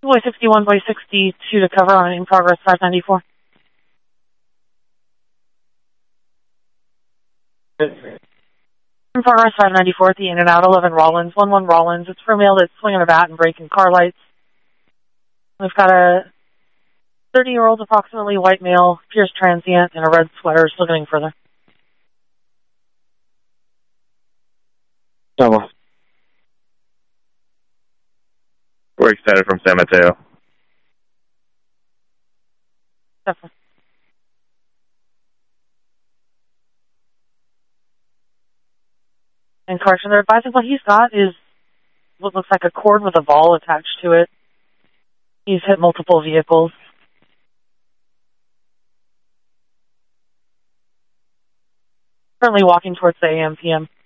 Boy 61, Boy 62 to cover on in progress 594. In progress 594 at the In-N-Out 11 Rollins, 11 Rollins. It's for a male that's swinging a bat and breaking car lights. We've got a 30-year-old approximately white male, Pierce transient, in a red sweater, still getting further. Double. We're excited from San Mateo. Definitely. And correction, they're advising what he's got is what looks like a cord with a ball attached to it. He's hit multiple vehicles. Currently walking towards the AM/PM.